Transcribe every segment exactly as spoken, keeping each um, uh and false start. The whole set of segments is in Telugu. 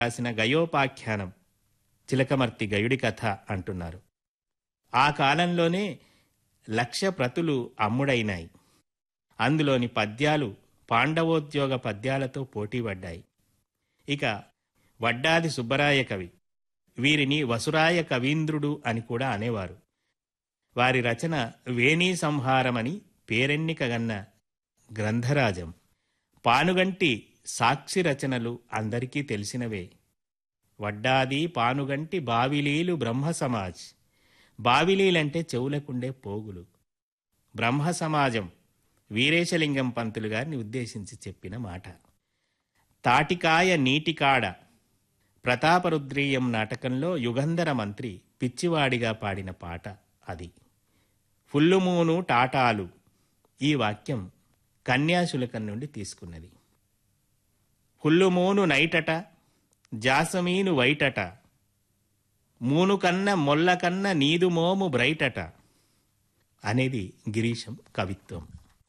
రాసిన గయోపాఖ్యానం చిలకమర్తి గయుడి కథ అంటున్నారు. ఆ కాలంలోనే లక్ష ప్రతులు అమ్ముడైనాయి. అందులోని పద్యాలు పాండవోద్యోగ పద్యాలతో పోటీపడ్డాయి. ఇక వడ్డాది సుబ్బరాయ కవి, వీరిని వసురాయ కవీంద్రుడు అని కూడా అనేవారు. వారి రచన వేణీ సంహారమని పేరెన్నికగన్న గ్రంథరాజం. పానుగంటి సాక్షి రచనలు అందరికీ తెలిసినవే. వడ్డాది పానుగంటి బావిలీలు బ్రహ్మ సమాజ్. బావిలీలంటే చెవులకుండే పోగులు. బ్రహ్మ సమాజం వీరేశలింగం పంతులు గారిని ఉద్దేశించి చెప్పిన మాట. తాటికాయ నీటికాడ ప్రతాపరుద్రీయం నాటకంలో యుగంధర మంత్రి పిచ్చివాడిగా పాడిన పాట అది. ఫుల్లుమూను టాటాలు ఈ వాక్యం కన్యాశుల్కం నుండి తీసుకున్నది. ఫుల్లుమూను నైటట జాసమీను వైటట మూను కన్న మొల్ల కన్న నీదు మోము బ్రైటట అనేది గిరీశం కవిత్వం.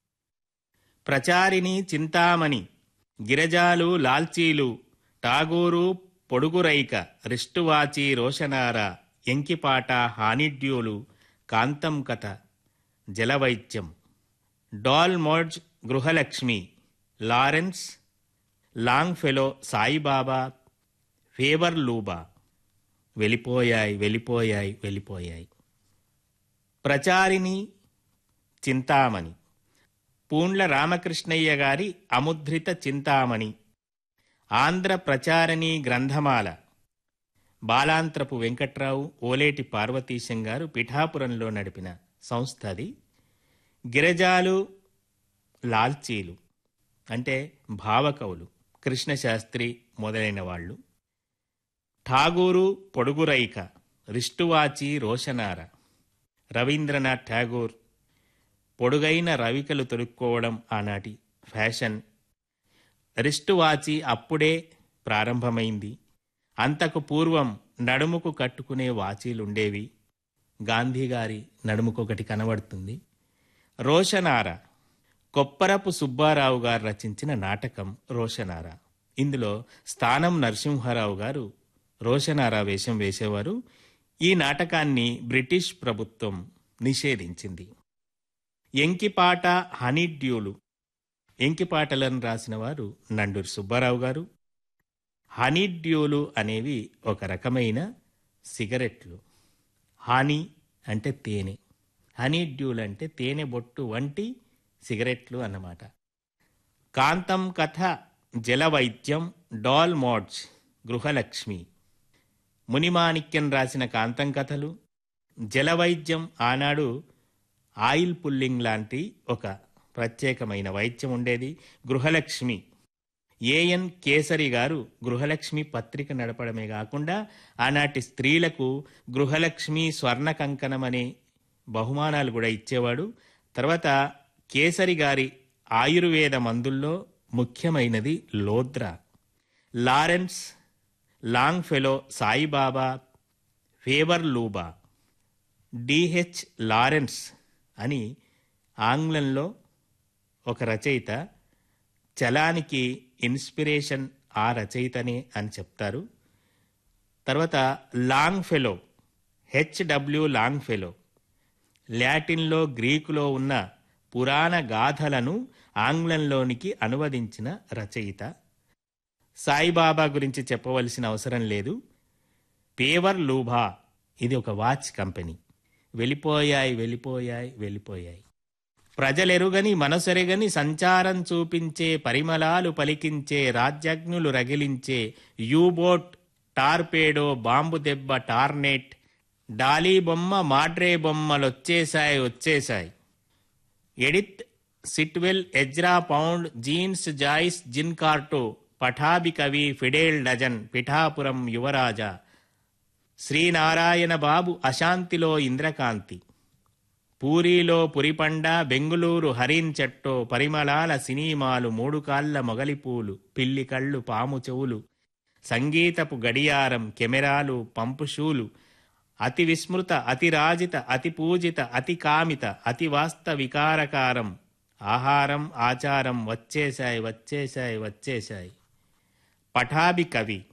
ప్రచారిణి చింతామణి గిరజాలు లాల్చీలు టాగూరు పొడుగురైక రిష్టువాచి రోషనార ఎంకిపాట హానిడ్యూలు కాంతం కథ జలవైద్యం డాల్ మోడ్జ్ గృహలక్ష్మి Lawrence long fellow Saibaba favour లూబా వెళ్ళిపోయాయి వెళ్ళిపోయాయి వెళ్ళిపోయాయి. ప్రచారిణి చింతామణి పూండ్ల రామకృష్ణయ్య గారి అముద్రిత చింతామణి. ఆంధ్ర ప్రచారిణి గ్రంథమాల బాలాంత్రపు వెంకట్రావు ఓలేటి పార్వతీశం గారు పిఠాపురంలో నడిపిన సంస్థ అది. గిరజాలు లాల్చీలు అంటే భావకవులు కృష్ణశాస్త్రి మొదలైన వాళ్ళు. ఠాగూరు పొడుగురైక రిష్టువాచి రోషనార రవీంద్రనాథ్ ఠాగూర్ పొడుగైన రవికలు తొడుక్కోవడం ఆనాటి ఫ్యాషన్. రిష్టువాచి అప్పుడే ప్రారంభమైంది. అంతకు పూర్వం నడుముకు కట్టుకునే వాచీలుండేవి. గాంధీగారి నడుముకొకటి కనబడుతుంది. రోషనార కొప్పరపు సుబ్బారావు గారు రచించిన నాటకం రోషనార. ఇందులో స్థానం నరసింహారావు గారు రోషనార వేషం వేసేవారు. ఈ నాటకాన్ని బ్రిటిష్ ప్రభుత్వం నిషేధించింది. ఎంకిపాట హనీడ్యూలు ఎంకిపాటలను రాసిన వారు నండూరి సుబ్బారావు గారు. హనీడ్యూలు అనేవి ఒక రకమైన సిగరెట్లు. హానీ అంటే తేనె, హనీడ్యూల్ అంటే తేనె బొట్టు వంటి సిగరెట్లు అన్నమాట. కాంతం కథ జలవైద్యం డాల్ మోడ్జ్ గృహలక్ష్మి మునిమాణిక్యం రాసిన కాంతం కథలు. జలవైద్యం ఆనాడు ఆయిల్ పుల్లింగ్ లాంటి ఒక ప్రత్యేకమైన వైద్యం ఉండేది. గృహలక్ష్మి ఏఎన్ కేసరి గారు గృహలక్ష్మి పత్రిక నడపడమే కాకుండా ఆనాటి స్త్రీలకు గృహలక్ష్మి స్వర్ణ కంకణం అనే బహుమానాలు కూడా ఇచ్చేవాడు. తర్వాత కేసరి గారి ఆయుర్వేద మందుల్లో ముఖ్యమైనది లోద్రా. Lawrence long fellow Saibaba favour లూబా. DH Lawrence అని ఆంగ్లంలో ఒక రచయిత. చలానికి ఇన్స్పిరేషన్ ఆ రచయితనే అని చెప్తారు. తర్వాత long fellow HW long fellow లాటిన్లో గ్రీకులో ఉన్న పురాణ గాథలను ఆంగ్లంలోనికి అనువదించిన రచయిత. సాయిబాబా గురించి చెప్పవలసిన అవసరం లేదు. ఫేవర్ లూబా ఇది ఒక వాచ్ కంపెనీ. వెళ్ళిపోయాయి వెళ్ళిపోయాయి వెళ్ళిపోయాయి. ప్రజలెరుగని మనసెరగని సంచారం చూపించే పరిమళాలు పలికించే రాజ్యాజ్ఞులు రగిలించే యూబోట్ టార్పేడో బాంబు దెబ్బ టార్నెట్ డాలీ బొమ్మ మాడ్రే బొమ్మలొచ్చేశాయి వచ్చేశాయి. Edith Sitwell Ezra pound jeans జాయిస్ జిన్ కార్టో పఠాబి కవి ఫిడేల్ డజన్ పిఠాపురం యువరాజా శ్రీనారాయణ బాబు అశాంతిలో ఇంద్రకాంతి పూరీలో పురిపండ బెంగుళూరు హరిన్ చెట్టో పరిమళాల సినిమాలు మూడు కాళ్ళ మొగలిపూలు పిల్లి కళ్ళు పాము చెవులు సంగీతపు గడియారం కెమెరాలు పంపుషూలు అతి విస్మృత అతిరాజిత అతి పూజిత అతి కామిత అతి వాస్త వికారకారం ఆహారం ఆచారం వచ్చేశాయి వచ్చేశాయి వచ్చేశాయి. పఠాబి కవి